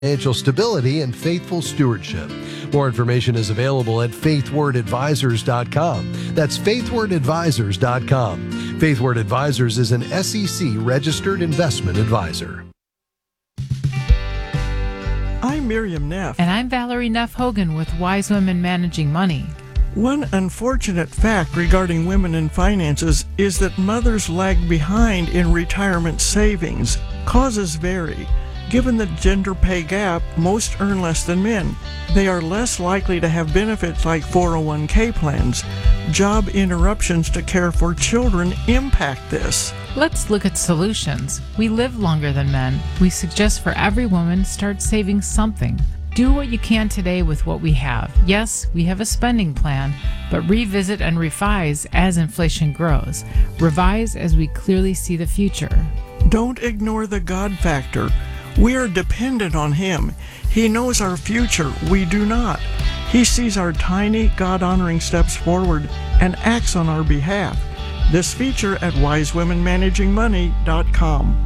financial stability and faithful stewardship. More information is available at faithwordadvisors.com. That's faithwordadvisors.com. Faithword Advisors is an SEC registered investment advisor. I'm Miriam Neff. And I'm Valerie Neff Hogan with Wise Women Managing Money. One unfortunate fact regarding women in finances is that mothers lag behind in retirement savings. Causes vary. Given the gender pay gap, most earn less than men. They are less likely to have benefits like 401k plans. Job interruptions to care for children impact this. Let's look at solutions. We live longer than men. We suggest for every woman, start saving something. Do what you can today with what we have. Yes, we have a spending plan, but revisit and revise as inflation grows. Revise as we clearly see the future. Don't ignore the God factor. We are dependent on Him. He knows our future. We do not. He sees our tiny, God-honoring steps forward and acts on our behalf. This feature at wisewomenmanagingmoney.com.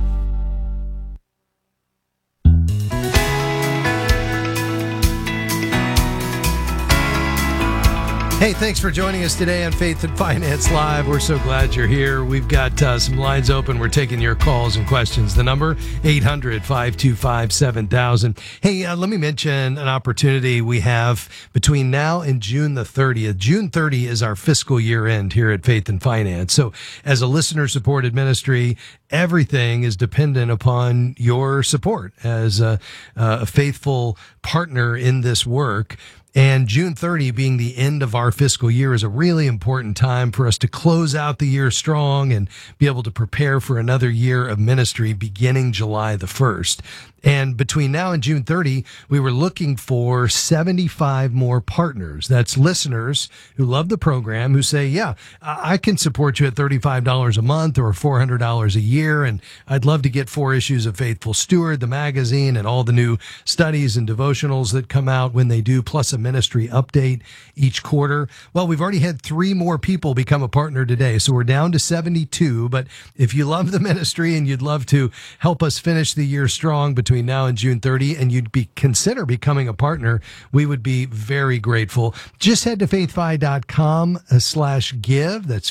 Hey, thanks for joining us today on Faith and Finance Live. We're so glad you're here. We've got some lines open. We're taking your calls and questions. The number, 800-525-7000. Hey, let me mention an opportunity we have between now and June the 30th. June 30 is our fiscal year end here at Faith and Finance. So as a listener-supported ministry, everything is dependent upon your support as a faithful partner in this work. And June 30 being the end of our fiscal year is a really important time for us to close out the year strong and be able to prepare for another year of ministry beginning July the 1st. And between now and June 30, we were looking for 75 more partners. That's listeners who love the program who say, yeah, I can support you at $35 a month or $400 a year. And I'd love to get 4 issues of Faithful Steward, the magazine, and all the new studies and devotionals that come out when they do, plus a ministry update each quarter. Well, we've already had 3 more people become a partner today. So we're down to 72. But if you love the ministry and you'd love to help us finish the year strong between now and June 30, and you'd consider becoming a partner, we would be very grateful. Just head to faithfi.com/give. That's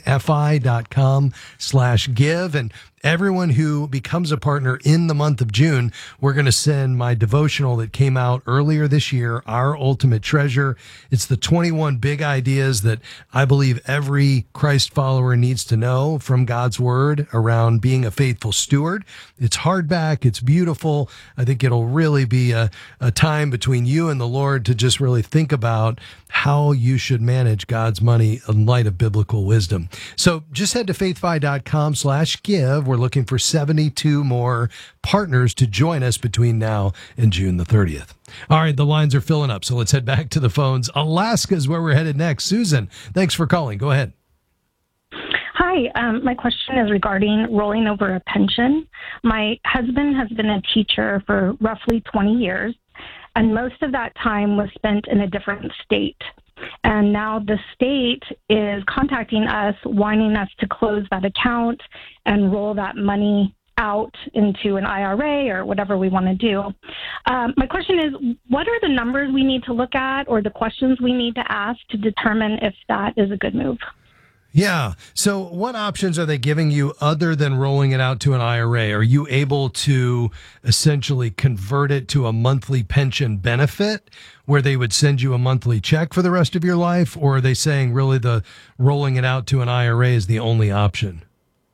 faithfi.com/give. And everyone who becomes a partner in the month of June, we're going to send my devotional that came out earlier this year, Our Ultimate Treasure. It's the 21 big ideas that I believe every Christ follower needs to know from God's word around being a faithful steward. It's hardback. It's beautiful. I think it'll really be a time between you and the Lord to just really think about how you should manage God's money in light of biblical wisdom. So just head to faithfi.com/give. We're looking for 72 more partners to join us between now and June the 30th. All right, the lines are filling up, so let's head back to the phones. Alaska is where we're headed next. Susan, thanks for calling. Go ahead. Hi, my question is regarding rolling over a pension. My husband has been a teacher for roughly 20 years, and most of that time was spent in a different state. And now the state is contacting us, wanting us to close that account and roll that money out into an IRA or whatever we want to do. My question is, what are the numbers we need to look at or the questions we need to ask to determine if that is a good move? Yeah. So what options are they giving you other than rolling it out to an IRA? Are you able to essentially convert it to a monthly pension benefit where they would send you a monthly check for the rest of your life? Or are they saying really the rolling it out to an IRA is the only option?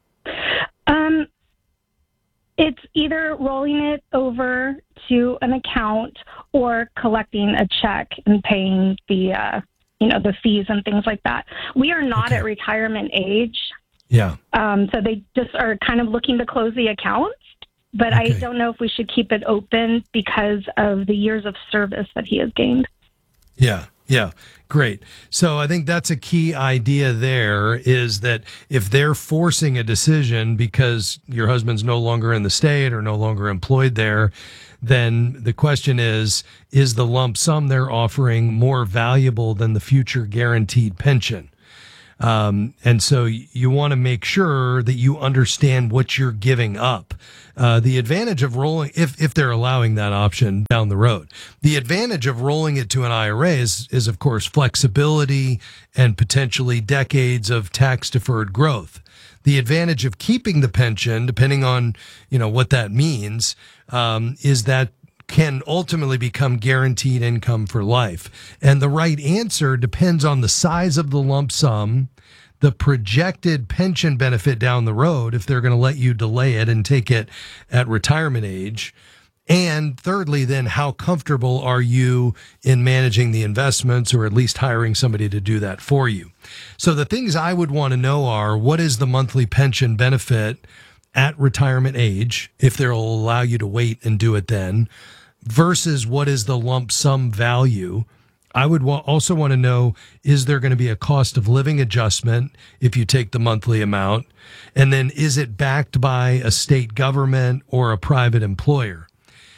It's either rolling it over to an account or collecting a check and paying the fees and things like that. We are not at retirement age. Yeah. So they just are kind of looking to close the accounts, but I don't know if we should keep it open because of the years of service that he has gained. Yeah. Yeah. Great. So I think that's a key idea there is that if they're forcing a decision because your husband's no longer in the state or no longer employed there, then the question is the lump sum they're offering more valuable than the future guaranteed pension? And so you want to make sure that you understand what you're giving up. The advantage of rolling, if they're allowing that option down the road, the advantage of rolling it to an IRA is of course flexibility and potentially decades of tax deferred growth. The advantage of keeping the pension, depending on, what that means, is that can ultimately become guaranteed income for life. And the right answer depends on the size of the lump sum, the projected pension benefit down the road, if they're going to let you delay it and take it at retirement age. And thirdly, then how comfortable are you in managing the investments, or at least hiring somebody to do that for you? So the things I would want to know are, what is the monthly pension benefit at retirement age, if they'll allow you to wait and do it then, versus what is the lump sum value? I would also want to know, is there going to be a cost of living adjustment if you take the monthly amount? And then is it backed by a state government or a private employer?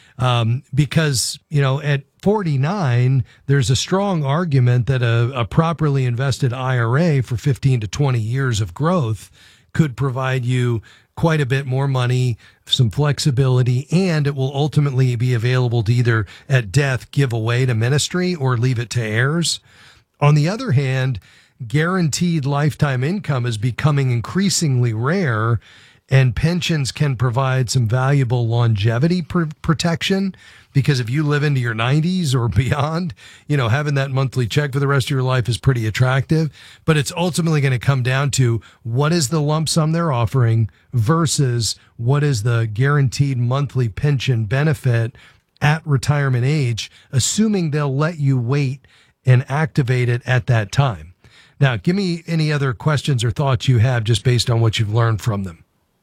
Because, at 49, there's a strong argument that a properly invested IRA for 15 to 20 years of growth could provide you quite a bit more money, some flexibility, and it will ultimately be available to either at death give away to ministry or leave it to heirs. On the other hand, guaranteed lifetime income is becoming increasingly rare, and pensions can provide some valuable longevity protection, because if you live into your 90s or beyond, having that monthly check for the rest of your life is pretty attractive. But it's ultimately going to come down to, what is the lump sum they're offering versus what is the guaranteed monthly pension benefit at retirement age, assuming they'll let you wait and activate it at that time. Now, give me any other questions or thoughts you have just based on what you've learned from them.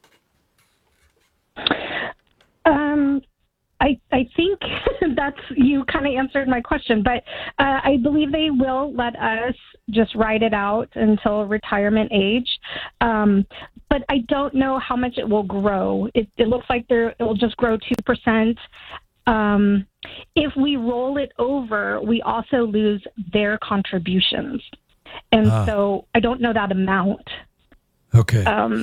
I think you kind of answered my question, but I believe they will let us just ride it out until retirement age. But I don't know how much it will grow. It looks like it will just grow 2%. If we roll it over, we also lose their contributions. And so I don't know that amount. Okay.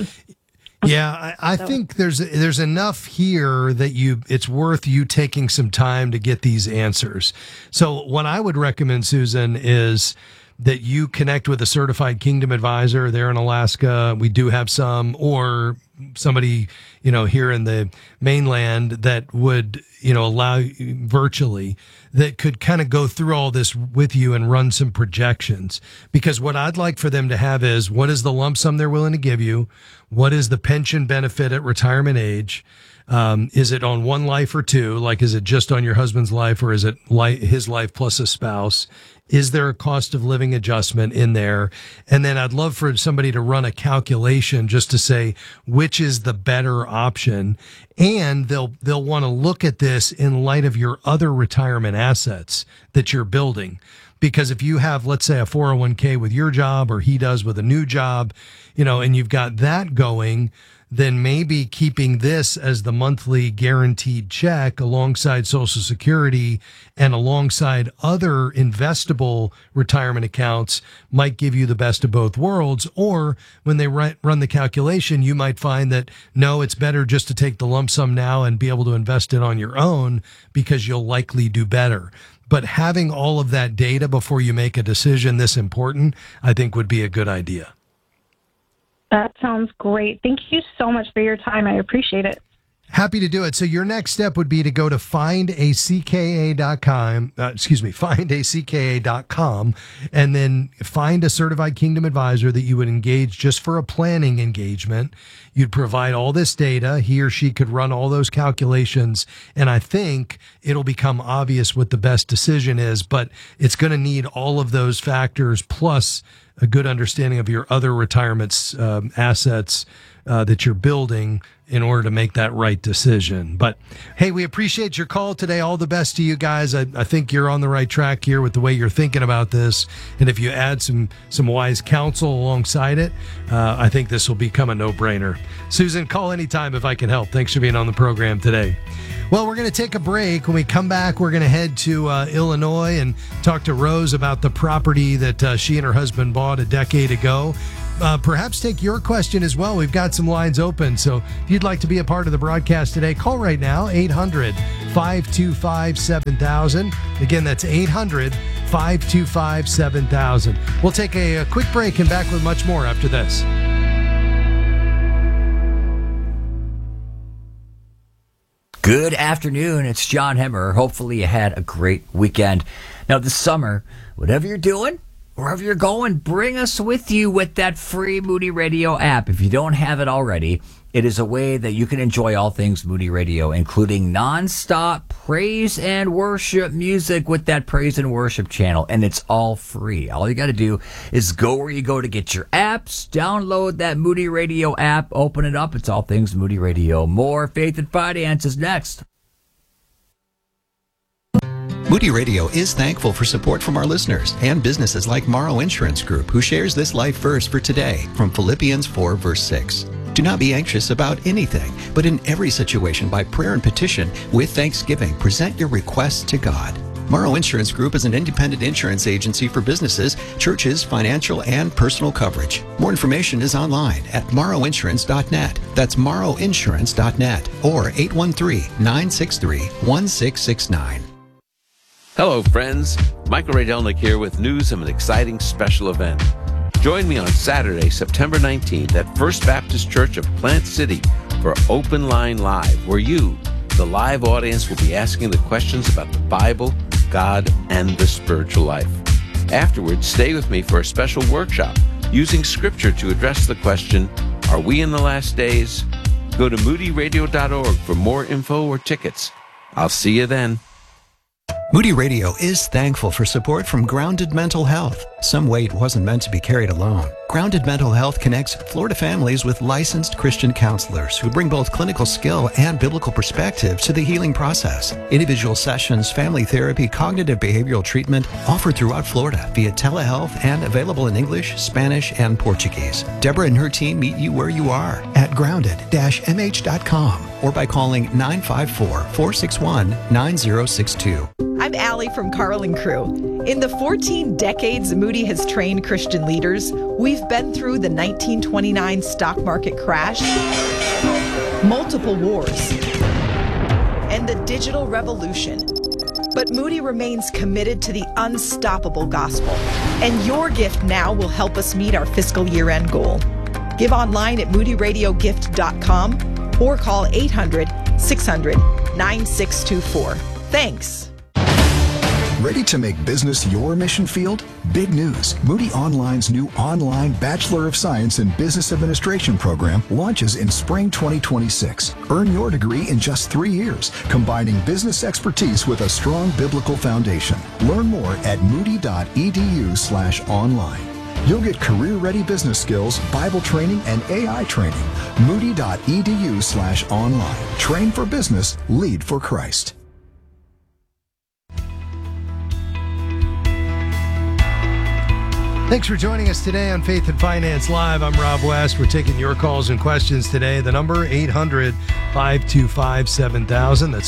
Yeah, I think there's enough here that it's worth you taking some time to get these answers. So what I would recommend, Susan, is that you connect with a certified Kingdom advisor there in Alaska. We do have some, or somebody, here in the mainland that would, allow virtually, that could kind of go through all this with you and run some projections. Because what I'd like for them to have is, what is the lump sum they're willing to give you? What is the pension benefit at retirement age? Is it on one life or two? Like, is it just on your husband's life, or is it his life plus a spouse? Is there a cost of living adjustment in there? And then I'd love for somebody to run a calculation just to say which is the better option. And they'll want to look at this in light of your other retirement assets that you're building. Because if you have, let's say, a 401k with your job, or he does with a new job, and you've got that going, then maybe keeping this as the monthly guaranteed check alongside Social Security and alongside other investable retirement accounts might give you the best of both worlds. Or when they run the calculation, you might find that, no, it's better just to take the lump sum now and be able to invest it on your own, because you'll likely do better. But having all of that data before you make a decision this important, I think would be a good idea. That sounds great. Thank you so much for your time. I appreciate it. Happy to do it. So your next step would be to go to findacka.com, and then find a certified Kingdom advisor that you would engage just for a planning engagement. You'd provide all this data. He or she could run all those calculations, and I think it'll become obvious what the best decision is, but it's going to need all of those factors plus a good understanding of your other retirement assets that you're building in order to make that right decision. But hey, we appreciate your call today. All the best to you guys. I think you're on the right track here with the way you're thinking about this. And if you add some wise counsel alongside it, I think this will become a no-brainer. Susan, call anytime if I can help. Thanks for being on the program today. Well, we're going to take a break. When we come back, we're going to head to Illinois and talk to Rose about the property that she and her husband bought a decade ago. Perhaps take your question as well. We've got some lines open. So if you'd like to be a part of the broadcast today, call right now, 800-525-7000. Again, that's 800-525-7000. We'll take a quick break and back with much more after this. Good afternoon. It's John Hemmer. Hopefully you had a great weekend. Now this summer, whatever you're doing, wherever you're going, bring us with you with that free Moody Radio app. If you don't have it already, it is a way that you can enjoy all things Moody Radio, including nonstop praise and worship music with that praise and worship channel. And it's all free. All you got to do is go where you go to get your apps, download that Moody Radio app, open it up. It's all things Moody Radio. More Faith and Finance is next. Moody Radio is thankful for support from our listeners and businesses like Morrow Insurance Group, who shares this life verse for today from Philippians 4, verse 6. Do not be anxious about anything, but in every situation by prayer and petition with thanksgiving, present your requests to God. Morrow Insurance Group is an independent insurance agency for businesses, churches, financial, and personal coverage. More information is online at morrowinsurance.net. That's morrowinsurance.net or 813-963-1669. Hello, friends. Michael Ray Delnick here with news of an exciting special event. Join me on Saturday, September 19th at First Baptist Church of Plant City for Open Line Live, where you, the live audience, will be asking the questions about the Bible, God, and the spiritual life. Afterwards, stay with me for a special workshop using Scripture to address the question, are we in the last days? Go to moodyradio.org for more info or tickets. I'll see you then. Moody Radio is thankful for support from Grounded Mental Health. Some weight wasn't meant to be carried alone. Grounded Mental Health connects Florida families with licensed Christian counselors who bring both clinical skill and biblical perspective to the healing process. Individual sessions, family therapy, cognitive behavioral treatment offered throughout Florida via telehealth and available in English, Spanish, and Portuguese. Deborah and her team meet you where you are at grounded-mh.com or by calling 954-461-9062. I'm Allie from Carlin Crew. In the 14 decades Moody has trained Christian leaders, we've been through the 1929 stock market crash, multiple wars, and the digital revolution. But Moody remains committed to the unstoppable gospel, and your gift now will help us meet our fiscal year-end goal. Give online at moodyradiogift.com or call 800-600-9624. Thanks. Ready to make business your mission field? Big news. Moody Online's new online Bachelor of Science in Business Administration program launches in spring 2026. Earn your degree in just 3 years, combining business expertise with a strong biblical foundation. Learn more at moody.edu/online. You'll get career-ready business skills, Bible training, and AI training. Moody.edu/online. Train for business, lead for Christ. Thanks for joining us today on Faith and Finance Live. I'm Rob West. We're taking your calls and questions today. The number, 800-525-7000. That's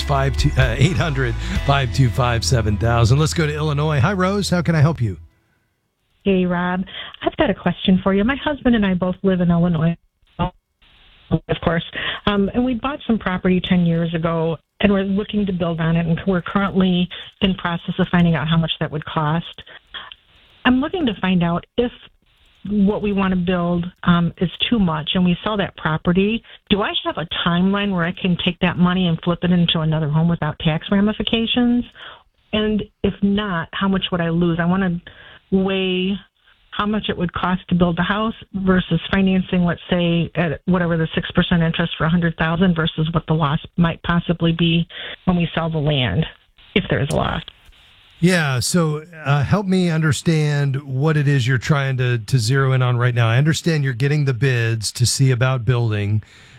800-525-7000. Let's go to Illinois. Hi, Rose. How can I help you? Hey, Rob. I've got a question for you. My husband and I both live in Illinois, of course. And we bought some property 10 years ago, and we're looking to build on it, and we're currently in process of finding out how much that would cost. I'm looking to find out if what we want to build is too much and we sell that property. Do I have a timeline where I can take that money and flip it into another home without tax ramifications? And if not, how much would I lose? I want to weigh how much it would cost to build the house versus financing, let's say, at whatever the 6% interest for $100,000 versus what the loss might possibly be when we sell the land, if there is a loss. Yeah, so help me understand what it is you're trying to zero in on right now. I understand you're getting the bids to see about building.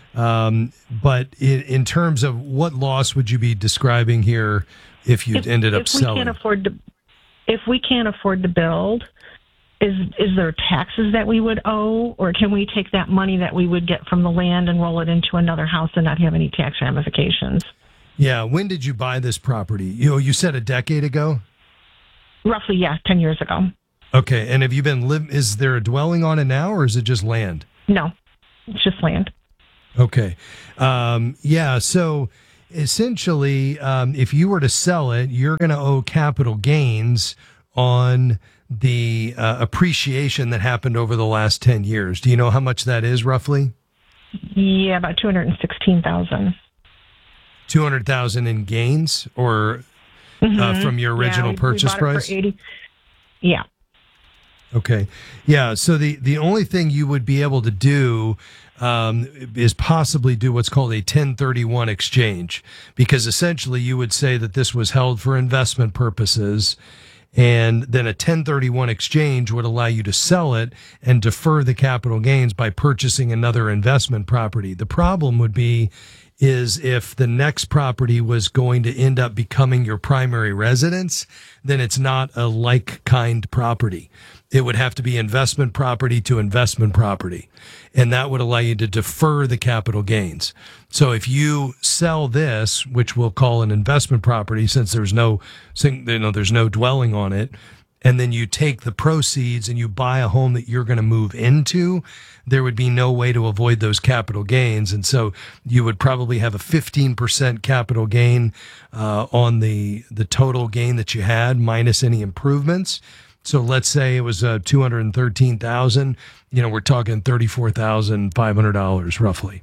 But in terms of what loss would you be describing here if you ended up selling? If we can't afford to build, is there taxes that we would owe, or can we take that money that we would get from the land and roll it into another house and not have any tax ramifications? Yeah. When did you buy this property? You said a decade ago? Roughly, yeah, 10 years ago. Okay. And have you been is there a dwelling on it now, or is it just land? No, it's just land. Okay. Yeah. So essentially, if you were to sell it, you're going to owe capital gains on the appreciation that happened over the last 10 years. Do you know how much that is roughly? Yeah, about $216,000. $200,000 in gains, or from your original purchase price? Yeah. Okay. Yeah. So the only thing you would be able to do is possibly do what's called a 1031 exchange, because essentially you would say that this was held for investment purposes, and then a 1031 exchange would allow you to sell it and defer the capital gains by purchasing another investment property. The problem would be is if the next property was going to end up becoming your primary residence, then it's not a like kind property. It would have to be investment property to investment property, and that would allow you to defer the capital gains. So if you sell this, which we'll call an investment property, since there's no dwelling on it, and then you take the proceeds and you buy a home that you're going to move into, there would be no way to avoid those capital gains. And so you would probably have a 15% capital gain on the total gain that you had minus any improvements. So let's say it was $213,000. We're talking $34,500 roughly.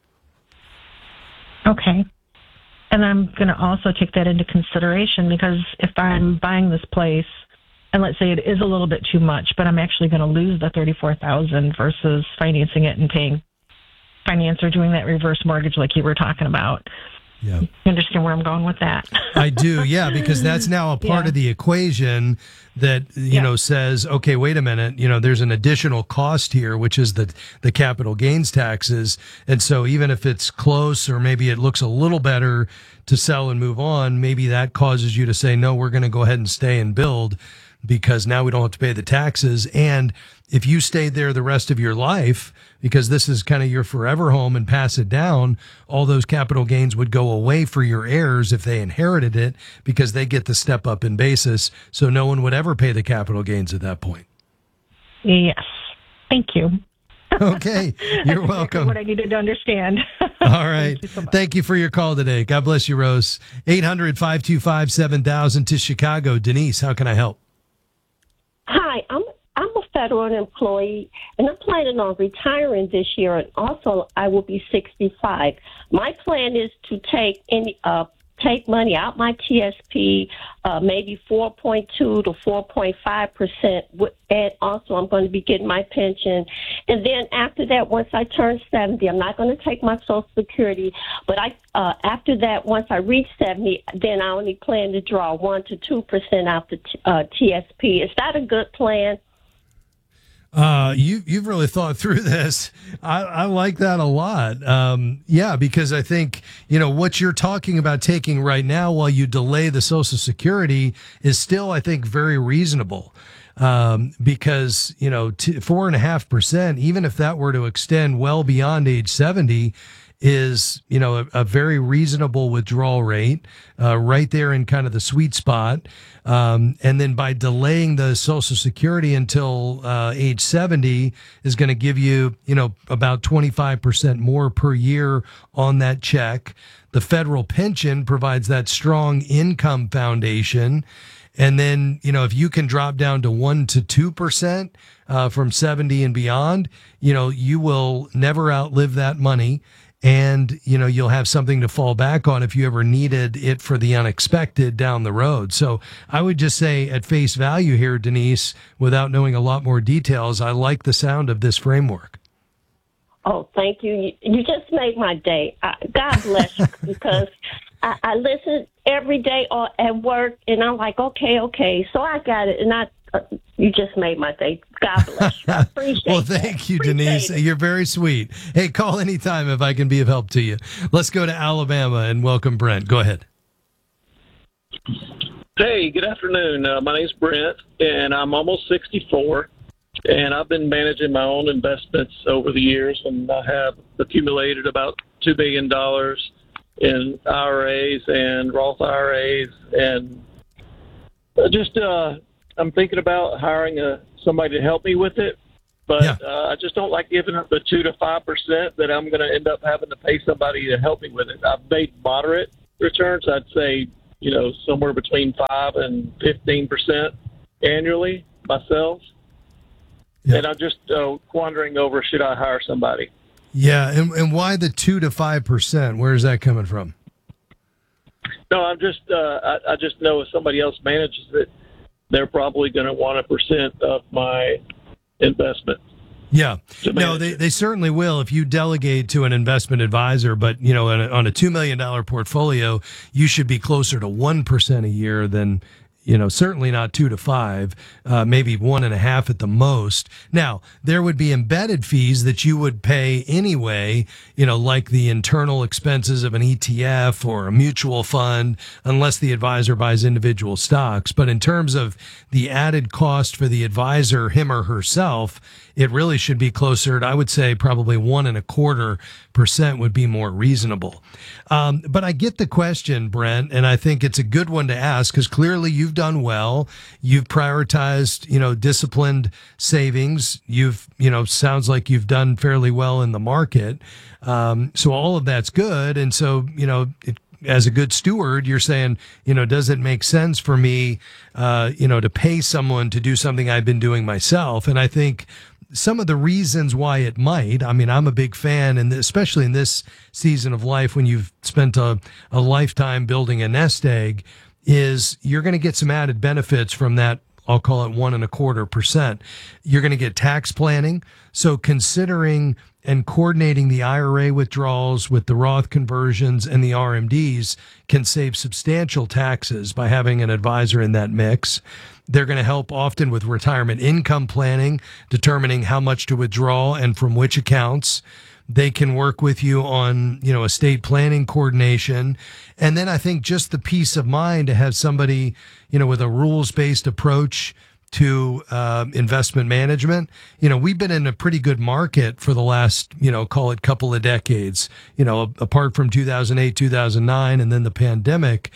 Okay. And I'm going to also take that into consideration, because if I'm buying this place, and let's say it is a little bit too much, but I'm actually going to lose the $34,000 versus financing it and paying finance or doing that reverse mortgage like you were talking about. Yeah. You understand where I'm going with that? I do, yeah, because that's now a part of the equation that, says, okay, wait a minute, there's an additional cost here, which is the capital gains taxes. And so even if it's close, or maybe it looks a little better to sell and move on, maybe that causes you to say, no, we're going to go ahead and stay and build, because now we don't have to pay the taxes. And if you stayed there the rest of your life, because this is kind of your forever home, and pass it down, all those capital gains would go away for your heirs if they inherited it, because they get the step up in basis. So no one would ever pay the capital gains at that point. Yes. Thank you. Okay. You're welcome. What I needed to understand. All right. Thank you so much. Thank you for your call today. God bless you, Rose. 800-525-7000 to Chicago. Denise, how can I help? Hi, I'm a federal employee, and I'm planning on retiring this year, and also I will be 65. My plan is to take money out my TSP, maybe 4.2 to 4.5%, and also I'm going to be getting my pension. And then after that, once I turn 70, I'm not going to take my Social Security, but after that, once I reach 70, then I only plan to draw 1 to 2% out the TSP. Is that a good plan? You've really thought through this. I like that a lot. Yeah, because I think, what you're talking about taking right now while you delay the Social Security is still, I think, very reasonable. Because, 4.5%, even if that were to extend well beyond age 70, is, a very reasonable withdrawal rate, right there in kind of the sweet spot. And then by delaying the Social Security until age 70 is going to give you, about 25% more per year on that check. The federal pension provides that strong income foundation. And then, if you can drop down to 1 to 2% from 70 and beyond, you will never outlive that money. And, you'll have something to fall back on if you ever needed it for the unexpected down the road. So I would just say at face value here, Denise, without knowing a lot more details, I like the sound of this framework. Oh, thank you. You just made my day. God bless you, because I listen every day at work, and I'm like, okay. So I got it, and you just made my day. God bless you. I appreciate Well, that. thank you, Appreciate Denise. it. You're very sweet. Hey, call anytime if I can be of help to you. Let's go to Alabama and welcome Brent. Go ahead. Hey, good afternoon. My name's Brent, and I'm almost 64, and I've been managing my own investments over the years, and I have accumulated about $2 billion in IRAs and Roth IRAs, and I'm thinking about hiring somebody to help me with it, but I just don't like giving up the 2 to 5% that I'm going to end up having to pay somebody to help me with it. I've made moderate returns. I'd say, somewhere between 5 and 15% annually myself. Yeah. And I'm just wondering over, should I hire somebody? Yeah, and why the 2 to 5%? Where is that coming from? No, I'm just I just know if somebody else manages it, they're probably going to want 1% of my investment. Yeah, no, they certainly will if you delegate to an investment advisor. But on a $2 million portfolio, you should be closer to 1% a year than. Certainly not 2 to 5, maybe 1.5 at the most. Now, there would be embedded fees that you would pay anyway, like the internal expenses of an ETF or a mutual fund, unless the advisor buys individual stocks. But in terms of the added cost for the advisor, him or herself, it really should be closer to, I would say, probably 1.25% would be more reasonable. But I get the question, Brent, and I think it's a good one to ask because clearly you've done well. You've prioritized, disciplined savings. Sounds like you've done fairly well in the market. So all of that's good. And so, as a good steward, you're saying, does it make sense for me, to pay someone to do something I've been doing myself? And I think some of the reasons why it might, I'm a big fan, and especially in this season of life when you've spent a lifetime building a nest egg, is you're going to get some added benefits from that. I'll call it 1.25%. You're going to get tax planning. So considering and coordinating the IRA withdrawals with the Roth conversions and the RMDs can save substantial taxes by having an advisor in that mix. They're going to help often with retirement income planning, determining how much to withdraw and from which accounts. They can work with you on, estate planning coordination. And then I think just the peace of mind to have somebody, with a rules-based approach to investment management. We've been in a pretty good market for the last, call it couple of decades, apart from 2008, 2009, and then the pandemic.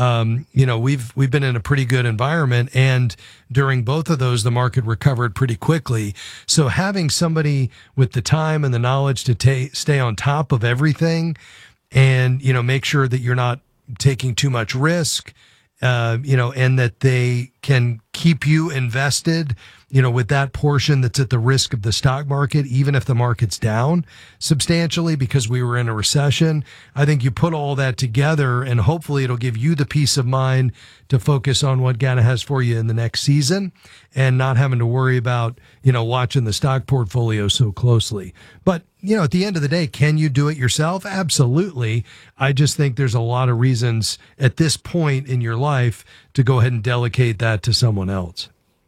We've been in a pretty good environment. And during both of those, the market recovered pretty quickly. So having somebody with the time and the knowledge to stay on top of everything and, make sure that you're not taking too much risk, and that they can keep you invested, with that portion that's at the risk of the stock market, even if the market's down substantially because we were in a recession. I think you put all that together and hopefully it'll give you the peace of mind to focus on what Gannett has for you in the next season and not having to worry about, watching the stock portfolio so closely. But, at the end of the day, can you do it yourself? Absolutely. I just think there's a lot of reasons at this point in your life to go ahead and delegate that to someone else.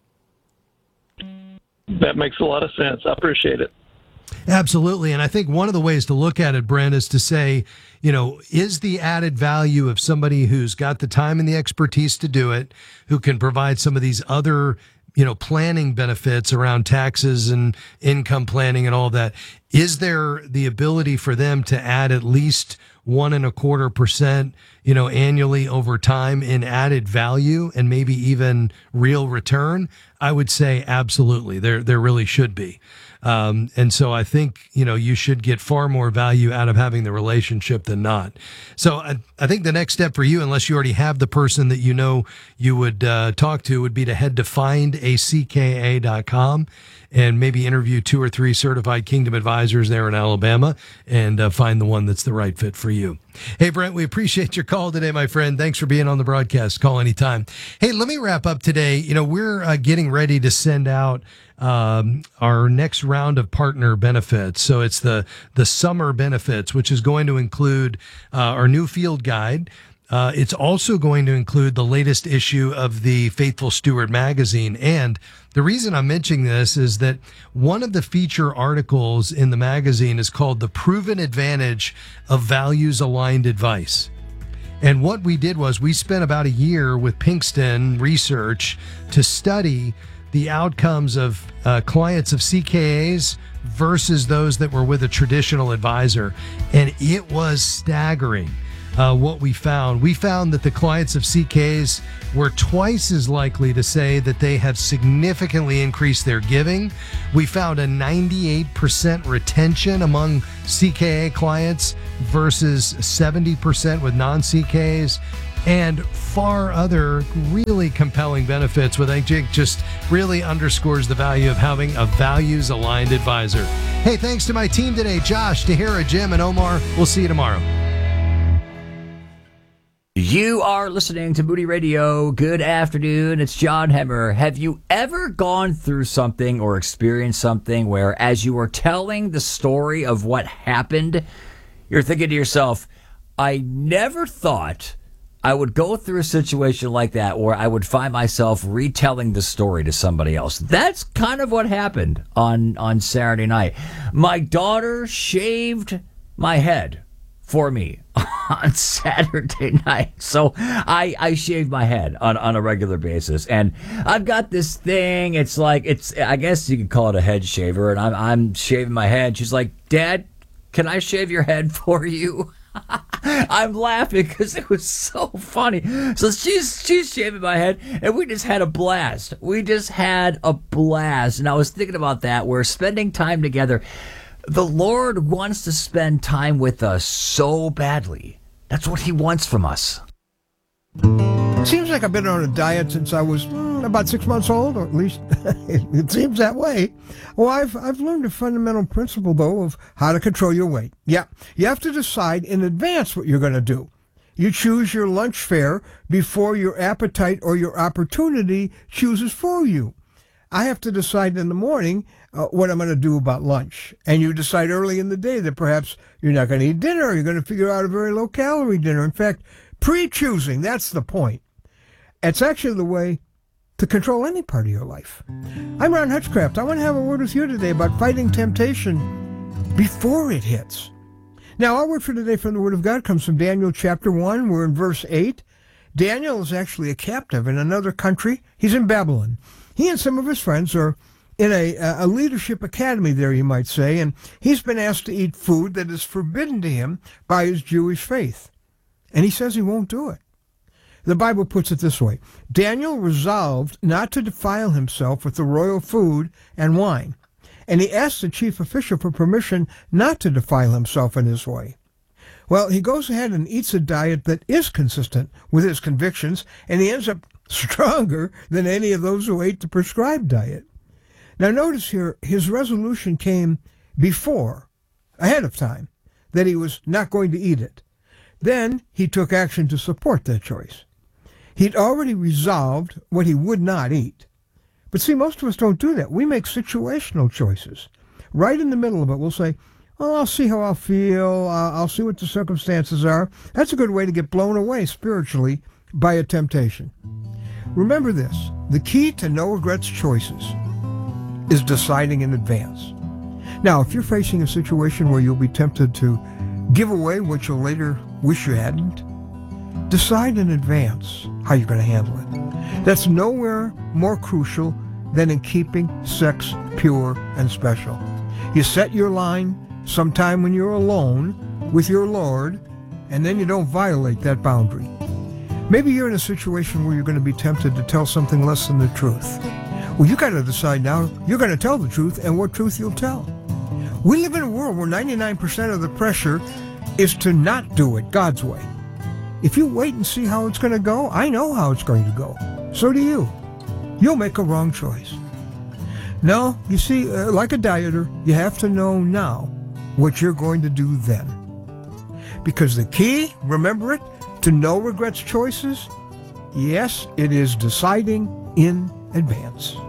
That makes a lot of sense. I appreciate it. Absolutely. And I think one of the ways to look at it, Brent, is to say, is the added value of somebody who's got the time and the expertise to do it, who can provide some of these other, planning benefits around taxes and income planning and all that. Is there the ability for them to add at least 1.25%, annually over time in added value and maybe even real return? I would say absolutely. There really should be. And so I think, you should get far more value out of having the relationship than not. So I think the next step for you, unless you already have the person that you would talk to, would be to head to findacka.com and maybe interview 2 or 3 certified Kingdom advisors there in Alabama and find the one that's the right fit for you. Hey, Brent, we appreciate your call today, my friend. Thanks for being on the broadcast. Call anytime. Hey, let me wrap up today. We're getting ready to send out our next round of partner benefits. So it's the summer benefits, which is going to include our new field guide, It's also going to include the latest issue of the Faithful Steward magazine. And the reason I'm mentioning this is that one of the feature articles in the magazine is called The Proven Advantage of Values-Aligned Advice. And what we did was we spent about a year with Pinkston Research to study the outcomes of clients of CKAs versus those that were with a traditional advisor. And it was staggering what we found. We found that the clients of CKAs were twice as likely to say that they have significantly increased their giving. We found a 98% retention among CKA clients versus 70% with non-CKAs, and far other really compelling benefits, which I think just really underscores the value of having a values-aligned advisor. Hey, thanks to my team today, Josh, Tahira, Jim, and Omar. We'll see you tomorrow. You are listening to Moody Radio. Good afternoon. It's John Hemmer. Have you ever gone through something or experienced something where, as you were telling the story of what happened, you're thinking to yourself, I never thought I would go through a situation like that where I would find myself retelling the story to somebody else? That's kind of what happened on Saturday night. My daughter shaved my head for me on Saturday night. So I shave my head on a regular basis. And I've got this thing. It's I guess you could call it a head shaver. And I'm shaving my head. She's like, Dad, can I shave your head for you? I'm laughing because it was so funny. So she's shaving my head, and we just had a blast. And I was thinking about that. We're spending time together. The Lord wants to spend time with us so badly. That's what he wants from us. It seems like I've been on a diet since I was about 6 months old, or at least it seems that way. Well, I've learned a fundamental principle, though, of how to control your weight. Yeah, you have to decide in advance what you're going to do. You choose your lunch fare before your appetite or your opportunity chooses for you. I have to decide in the morning what I'm going to do about lunch. And you decide early in the day that perhaps you're not going to eat dinner. You're going to figure out a very low-calorie dinner. In fact, pre-choosing, that's the point. It's actually the way to control any part of your life. I'm Ron Hutchcraft. I want to have a word with you today about fighting temptation before it hits. Now, our word for today from the Word of God comes from Daniel chapter 1. We're in verse 8. Daniel is actually a captive in another country. He's in Babylon. He and some of his friends are in a leadership academy there, you might say, and he's been asked to eat food that is forbidden to him by his Jewish faith. And he says he won't do it. The Bible puts it this way. Daniel resolved not to defile himself with the royal food and wine, and he asked the chief official for permission not to defile himself in this way. Well, he goes ahead and eats a diet that is consistent with his convictions, and he ends up stronger than any of those who ate the prescribed diet. Now notice here, his resolution came ahead of time, that he was not going to eat it. Then he took action to support that choice. He'd already resolved what he would not eat. But see, most of us don't do that. We make situational choices. Right in the middle of it, we'll say, well, I'll see how I'll feel. I'll see what the circumstances are. That's a good way to get blown away spiritually by a temptation. Remember this, the key to no regrets choices is deciding in advance. Now, if you're facing a situation where you'll be tempted to give away what you'll later wish you hadn't, decide in advance how you're going to handle it. That's nowhere more crucial than in keeping sex pure and special. You set your line sometime when you're alone with your Lord, and then you don't violate that boundary. Maybe you're in a situation where you're going to be tempted to tell something less than the truth. Well, you got to decide now you're going to tell the truth and what truth you'll tell. We live in a world where 99% of the pressure is to not do it God's way. If you wait and see how it's going to go, I know how it's going to go. So do you. You'll make a wrong choice. No, you see, like a dieter, you have to know now what you're going to do then. Because the key, remember it, to no regrets choices, yes, it is deciding in advance.